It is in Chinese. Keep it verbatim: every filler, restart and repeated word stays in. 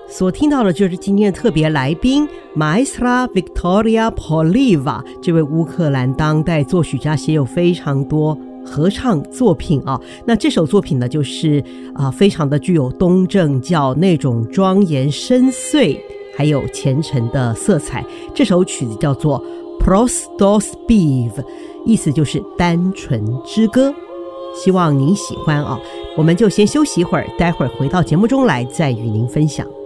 所听到的就是今天的特别来宾 Maestra Victoria Poliva， 这位乌克兰当代作曲家，写有非常多合唱作品啊。那这首作品呢，就是啊、呃，非常的具有东正教那种庄严深邃还有虔诚的色彩。这首曲子叫做 Prosto Spiev， 意思就是单纯之歌，希望您喜欢啊。我们就先休息一会儿，待会儿回到节目中来再与您分享。